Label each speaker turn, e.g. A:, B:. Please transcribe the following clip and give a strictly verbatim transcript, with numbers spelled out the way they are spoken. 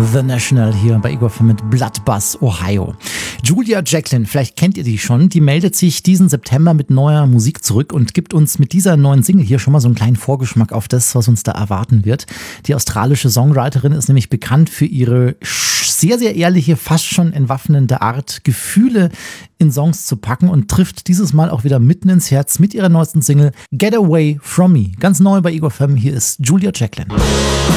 A: The National hier bei Igor F M mit Bloodbath, Ohio. Julia Jacklin, vielleicht kennt ihr die schon, die meldet sich diesen September mit neuer Musik zurück und gibt uns mit dieser neuen Single hier schon mal so einen kleinen Vorgeschmack auf das, was uns da erwarten wird. Die australische Songwriterin ist nämlich bekannt für ihre sehr, sehr ehrliche, fast schon entwaffnende Art, Gefühle in Songs zu packen und trifft dieses Mal auch wieder mitten ins Herz mit ihrer neuesten Single Get Away From Me. Ganz neu bei Igor F M, hier ist Julia Jacklin.